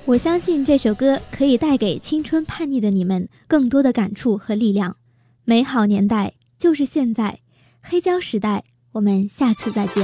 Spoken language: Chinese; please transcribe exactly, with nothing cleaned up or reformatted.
我相信这首歌可以带给青春叛逆的你们更多的感触和力量。美好年代就是现在，黑胶时代，我们下次再见。